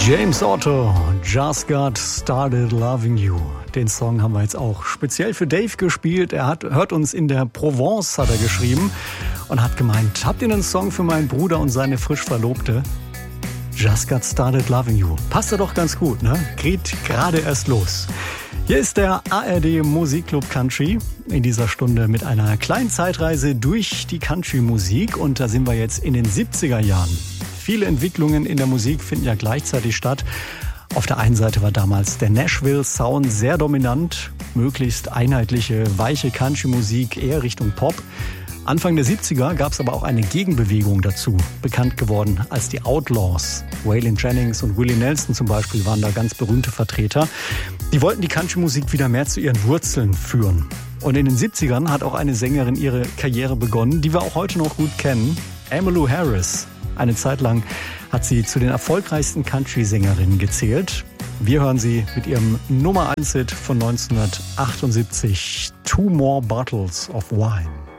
James Otto, Just Got Started Loving You. Den Song haben wir jetzt auch speziell für Dave gespielt. Er hört uns in der Provence, hat er geschrieben und hat gemeint, habt ihr einen Song für meinen Bruder und seine frisch Verlobte? Just Got Started Loving You. Passt ja doch ganz gut, ne? Geht gerade erst los. Hier ist der ARD Musikclub Country in dieser Stunde mit einer kleinen Zeitreise durch die Country-Musik. Und da sind wir jetzt in den 70er Jahren. Viele Entwicklungen in der Musik finden ja gleichzeitig statt. Auf der einen Seite war damals der Nashville-Sound sehr dominant, möglichst einheitliche, weiche Country-Musik, eher Richtung Pop. Anfang der 70er gab es aber auch eine Gegenbewegung dazu, bekannt geworden als die Outlaws. Waylon Jennings und Willie Nelson zum Beispiel waren da ganz berühmte Vertreter. Die wollten die Country-Musik wieder mehr zu ihren Wurzeln führen. Und in den 70ern hat auch eine Sängerin ihre Karriere begonnen, die wir auch heute noch gut kennen, Emmylou Harris. Eine Zeit lang hat sie zu den erfolgreichsten Country-Sängerinnen gezählt. Wir hören sie mit ihrem Nummer 1-Hit von 1978, Two More Bottles of Wine.